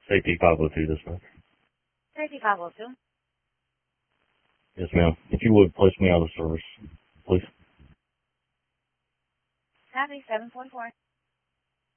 Safety 502 dispatch. Safety 502. Yes, ma'am. If you would place me out of service, please. Copy 744.